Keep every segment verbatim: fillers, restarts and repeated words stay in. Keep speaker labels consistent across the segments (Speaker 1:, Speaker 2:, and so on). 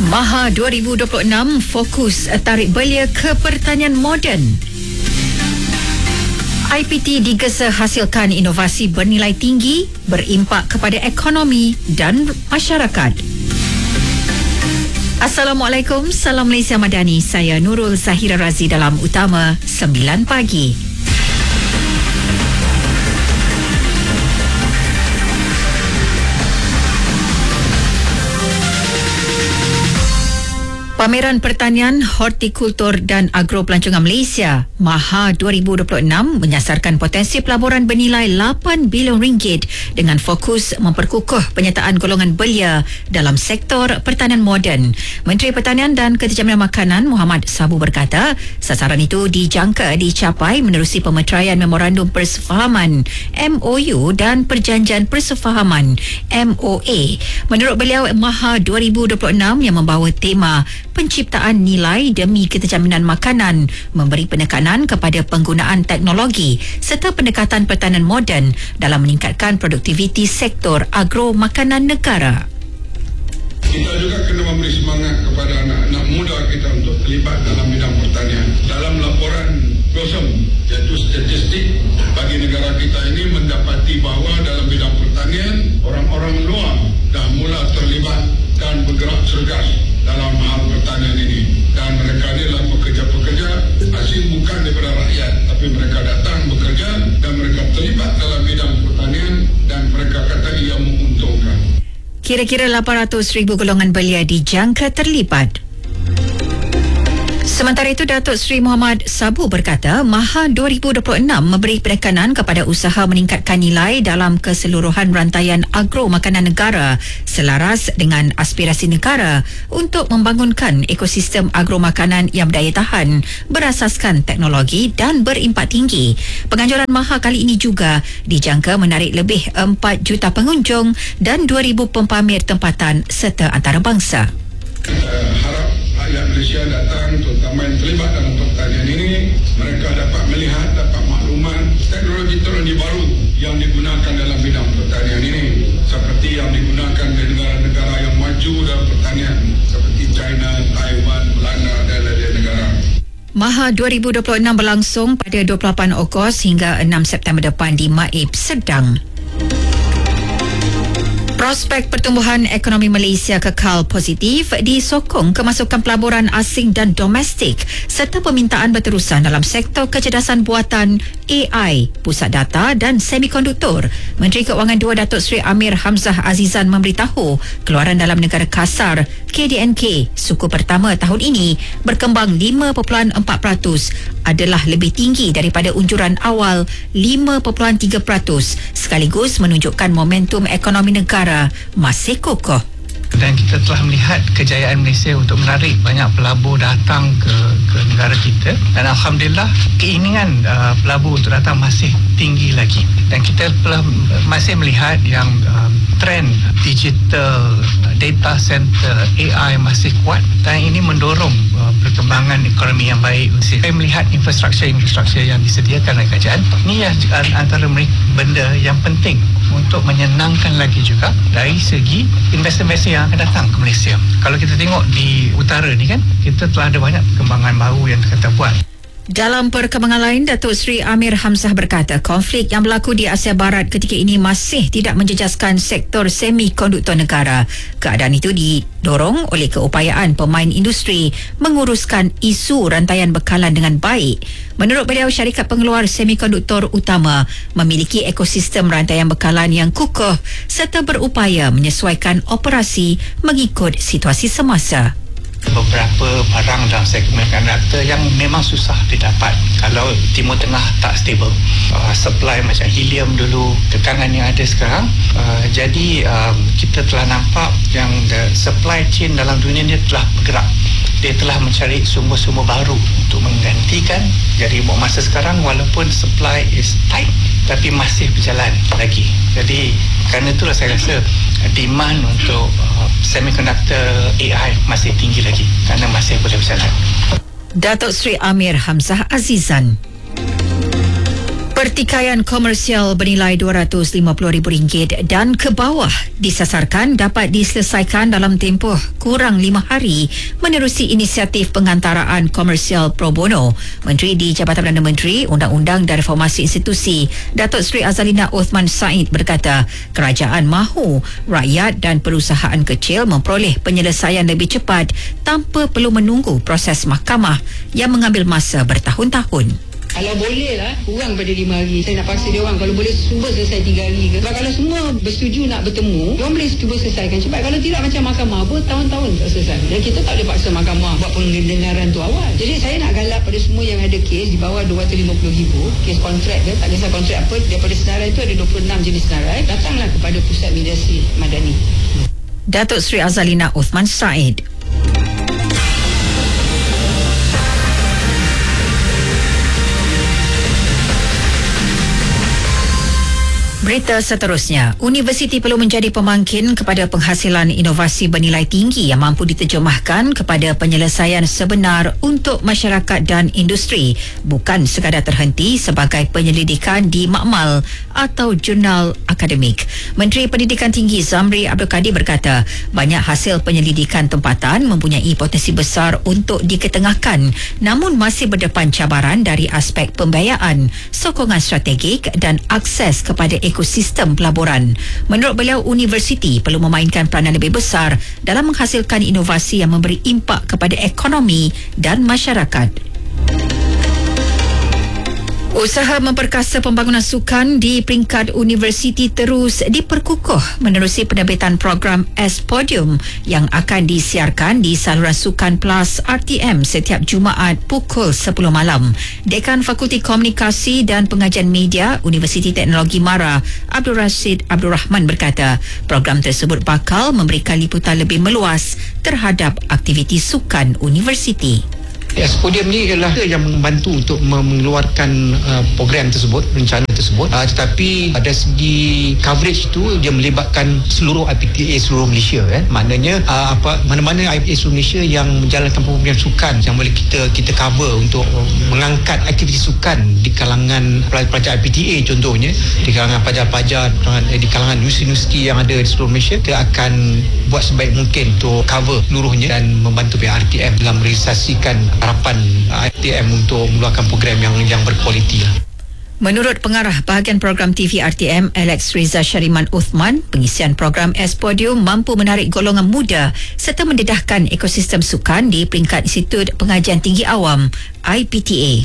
Speaker 1: Maha dua ribu dua puluh enam fokus tarik belia ke pertanian moden. I P T digesa hasilkan inovasi bernilai tinggi, berimpak kepada ekonomi dan masyarakat. Assalamualaikum, salam Malaysia Madani. Saya Nurul Zahira Razi dalam Utama sembilan pagi. Pameran Pertanian, Hortikultur dan Agro Pelancongan Malaysia Maha dua ribu dua puluh enam menyasarkan potensi pelaburan bernilai lapan bilion ringgit dengan fokus memperkukuh penyertaan golongan belia dalam sektor pertanian moden. Menteri Pertanian dan Kejaminan Makanan Muhammad Sabu berkata, sasaran itu dijangka dicapai menerusi pemeteraian Memorandum Persefahaman M O U dan Perjanjian Persefahaman M O A. Menurut beliau, Maha dua ribu dua puluh enam yang membawa tema penciptaan nilai demi keterjaminan makanan memberi penekanan kepada penggunaan teknologi serta pendekatan pertanian moden dalam meningkatkan produktiviti sektor agro makanan negara.
Speaker 2: Kita juga kena memberi semangat kepada anak-anak muda kita untuk terlibat dalam bidang pertanian. Dalam laporan Blossom, iaitu statistik bagi negara kita ini mendapati bahawa dalam bidang pertanian orang-orang luar dah mula terlibat dan bergerak cergas dalam hal pertanian ini, dan mereka inilah pekerja-pekerja asing bukan daripada rakyat, tapi mereka datang bekerja dan mereka terlibat dalam bidang pertanian dan mereka kata ia menguntungkan.
Speaker 1: Kira-kira lapan ratus ribu golongan belia dijangka terlibat. Sementara itu, Datuk Seri Muhammad Sabu berkata, Maha dua ribu dua puluh enam memberi penekanan kepada usaha meningkatkan nilai dalam keseluruhan rantaian agro makanan negara selaras dengan aspirasi negara untuk membangunkan ekosistem agro makanan yang berdaya tahan, berasaskan teknologi dan berimpak tinggi. Penganjuran Maha kali ini juga dijangka menarik lebih empat juta pengunjung dan dua ribu pempamer tempatan serta antarabangsa.
Speaker 2: Uh, harap rakyat Malaysia datang, terutama yang terlibat dalam pertanian ini, mereka dapat melihat, dapat maklumat teknologi-teknologi baru yang digunakan dalam bidang pertanian ini, seperti yang digunakan di negara-negara yang maju dalam pertanian seperti China, Taiwan, Belanda dan lain-lain negara.
Speaker 1: Maha dua ribu dua puluh enam berlangsung pada dua puluh lapan Ogos hingga enam September depan di Maib, Sedang. Prospek pertumbuhan ekonomi Malaysia kekal positif disokong kemasukan pelaburan asing dan domestik serta permintaan berterusan dalam sektor kecerdasan buatan, A I, pusat data dan semikonduktor. Menteri Keuangan dua Datuk Seri Amir Hamzah Azizan memberitahu keluaran dalam negara kasar K D N K suku pertama tahun ini berkembang lima perpuluhan empat peratus adalah lebih tinggi daripada unjuran awal lima perpuluhan tiga peratus sekaligus menunjukkan momentum ekonomi negara masih kokoh.
Speaker 3: Dan kita telah melihat kejayaan Malaysia untuk menarik banyak pelabur datang ke, ke negara kita, dan Alhamdulillah keinginan uh, pelabur untuk datang masih tinggi lagi, dan kita telah masih melihat yang uh, trend digital, data center, A I masih kuat, dan ini mendorong uh, perkembangan ekonomi yang baik. Saya melihat infrastruktur-infrastruktur yang disediakan oleh kerajaan ini yang antara benda yang penting untuk menyenangkan lagi juga dari segi investor-investor yang akan datang ke Malaysia. Kalau kita tengok di utara ni kan, kita telah ada banyak perkembangan baru yang kita buat.
Speaker 1: Dalam perkembangan lain, Datuk Seri Amir Hamzah berkata konflik yang berlaku di Asia Barat ketika ini masih tidak menjejaskan sektor semikonduktor negara. Keadaan itu didorong oleh keupayaan pemain industri menguruskan isu rantaian bekalan dengan baik. Menurut beliau, syarikat pengeluar semikonduktor utama memiliki ekosistem rantaian bekalan yang kukuh serta berupaya menyesuaikan operasi mengikut situasi semasa.
Speaker 3: Beberapa barang dalam segmen konduktor yang memang susah didapat kalau Timur Tengah tak stable. Uh, supply macam helium dulu, tekanan yang ada sekarang. Uh, jadi um, kita telah nampak yang the supply chain dalam dunia ni telah bergerak. Dia telah mencari sumber-sumber baru untuk menggantikan. Jadi buat masa sekarang walaupun supply is tight tapi masih berjalan lagi. Jadi kerana itulah saya rasa demand untuk uh, semiconductor A I masih tinggi lagi kerana masih boleh berjalan.
Speaker 1: Datuk Seri Amir Hamzah Azizan. Pertikaian komersial bernilai dua ratus lima puluh ribu ringgit dan ke bawah disasarkan dapat diselesaikan dalam tempoh kurang lima hari menerusi inisiatif pengantaraan komersial pro bono. Menteri di Jabatan Perdana Menteri, Undang-Undang dan Reformasi Institusi, Datuk Seri Azalina Othman Said berkata, kerajaan mahu rakyat dan perusahaan kecil memperoleh penyelesaian lebih cepat tanpa perlu menunggu proses mahkamah yang mengambil masa bertahun-tahun.
Speaker 4: Kalau boleh lah, kurang pada lima hari. Saya nak paksa dia orang, kalau boleh cuba selesai tiga hari ke. Sebab kalau semua bersetuju nak bertemu, dia orang boleh cuba selesaikan. Sebab kalau tidak macam mahkamah pun, tahun-tahun tak selesai. Dan kita tak boleh paksa mahkamah buat pendengaran tu awal. Jadi saya nak galak pada semua yang ada kes di bawah dua ratus lima puluh ribu, kes kontrak ke, tak kisah kontrak apa, daripada senarai itu ada dua puluh enam jenis senarai, datanglah kepada Pusat Mediasi Madani.
Speaker 1: Datuk Seri Azalina Othman Said. Berita seterusnya, universiti perlu menjadi pemangkin kepada penghasilan inovasi bernilai tinggi yang mampu diterjemahkan kepada penyelesaian sebenar untuk masyarakat dan industri, bukan sekadar terhenti sebagai penyelidikan di makmal atau jurnal akademik. Menteri Pendidikan Tinggi Zamri Abdul Kadir berkata, banyak hasil penyelidikan tempatan mempunyai potensi besar untuk diketengahkan, namun masih berdepan cabaran dari aspek pembiayaan, sokongan strategik dan akses kepada ekosistem pelaburan. Menurut beliau, universiti perlu memainkan peranan lebih besar dalam menghasilkan inovasi yang memberi impak kepada ekonomi dan masyarakat. Usaha memperkasa pembangunan sukan di peringkat universiti terus diperkukuh menerusi penerbitan program S-Podium yang akan disiarkan di saluran Sukan Plus R T M setiap Jumaat pukul sepuluh malam. Dekan Fakulti Komunikasi dan Pengajian Media Universiti Teknologi Mara, Abdul Rashid Abdul Rahman berkata, program tersebut bakal memberikan liputan lebih meluas terhadap aktiviti sukan universiti.
Speaker 5: S-Podium ni adalah yang membantu untuk mengeluarkan uh, program tersebut, rencana tersebut, uh, tetapi pada segi coverage itu dia melibatkan seluruh I P T A seluruh Malaysia, eh. Maknanya uh, apa mana-mana I P T A seluruh Malaysia yang menjalankan program sukan yang boleh kita kita cover untuk mengangkat aktiviti sukan di kalangan pelajar I P T A, contohnya di kalangan pelajar-pelajar di kalangan universiti-universiti yang ada di seluruh Malaysia. Kita akan buat sebaik mungkin untuk cover seluruhnya dan membantu pihak R T M dalam merealisasikan harapan R T M untuk mengeluarkan program yang yang berkualiti.
Speaker 1: Menurut pengarah bahagian program T V R T M Alex Riza Syariman Uthman, pengisian program S-Podium mampu menarik golongan muda serta mendedahkan ekosistem sukan di peringkat Institut Pengajian Tinggi Awam I P T A.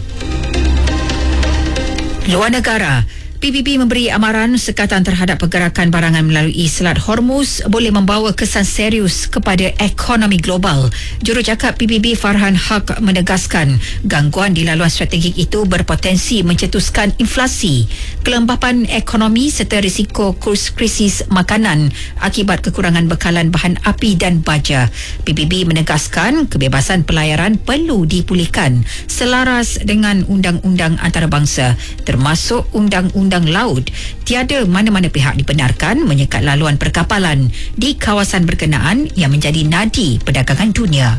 Speaker 1: Luar negara, P B B memberi amaran sekatan terhadap pergerakan barangan melalui Selat Hormuz boleh membawa kesan serius kepada ekonomi global. Jurucakap P B B Farhan Haq menegaskan gangguan di laluan strategik itu berpotensi mencetuskan inflasi, kelembapan ekonomi serta risiko kurs krisis makanan akibat kekurangan bekalan bahan api dan baja. P B B menegaskan kebebasan pelayaran perlu dipulihkan selaras dengan undang-undang antarabangsa termasuk undang-undang laut. Tiada mana-mana pihak dibenarkan menyekat laluan perkapalan di kawasan berkenaan yang menjadi nadi perdagangan dunia.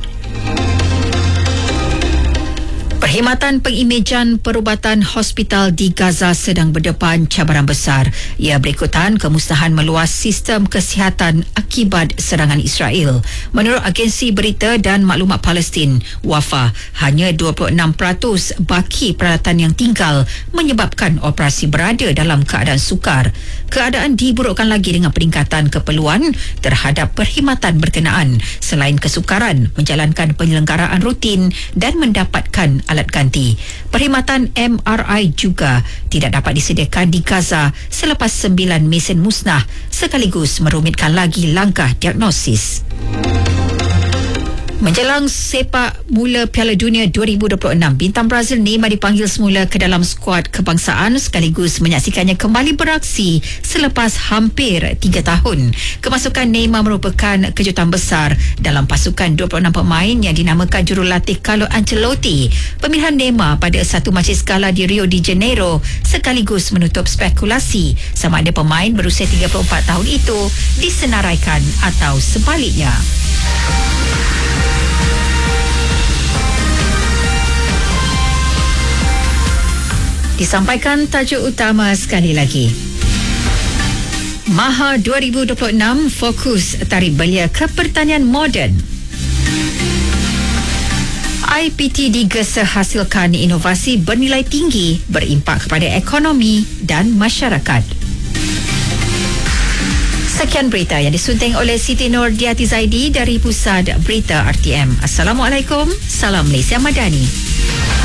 Speaker 1: Perkhidmatan pengimejan perubatan hospital di Gaza sedang berdepan cabaran besar. Ia berikutan kemusnahan meluas sistem kesihatan akibat serangan Israel. Menurut agensi berita dan maklumat Palestin, Wafa, hanya dua puluh enam peratus baki peralatan yang tinggal menyebabkan operasi berada dalam keadaan sukar. Keadaan diburukkan lagi dengan peningkatan keperluan terhadap perkhidmatan berkenaan selain kesukaran menjalankan penyelenggaraan rutin dan mendapatkan alat ganti. Perkhidmatan M R I juga tidak dapat disediakan di Gaza selepas sembilan mesin musnah sekaligus merumitkan lagi langkah diagnosis. Menjelang sepak mula Piala Dunia dua ribu dua puluh enam, bintang Brazil Neymar dipanggil semula ke dalam skuad kebangsaan sekaligus menyaksikannya kembali beraksi selepas hampir tiga tahun. Kemasukan Neymar merupakan kejutan besar dalam pasukan dua puluh enam pemain yang dinamakan jurulatih Carlo Ancelotti. Pemilihan Neymar pada satu majlis gala di Rio de Janeiro sekaligus menutup spekulasi sama ada pemain berusia tiga puluh empat tahun itu disenaraikan atau sebaliknya. Disampaikan tajuk utama sekali lagi. Maha dua ribu dua puluh enam fokus tarikh belia ke pertanian moden. I P T digesa hasilkan inovasi bernilai tinggi berimpak kepada ekonomi dan masyarakat. Sekian berita yang disunting oleh Siti Nur Diati Zaidi dari Pusat Berita R T M. Assalamualaikum, salam Malaysia Madani.